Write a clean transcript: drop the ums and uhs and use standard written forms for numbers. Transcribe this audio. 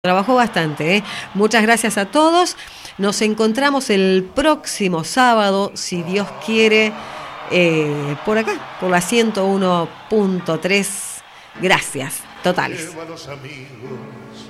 Trabajó bastante, ¿eh? Muchas gracias a todos. Nos encontramos el próximo sábado, si Dios quiere, por acá, por la 101.3. Gracias, totales.